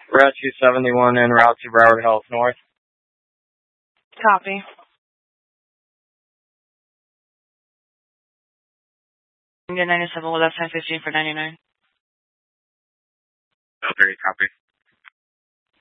Route 271 en route to Broward Health North. Copy. Get 97 with left 1015 for 99. Okay, copy.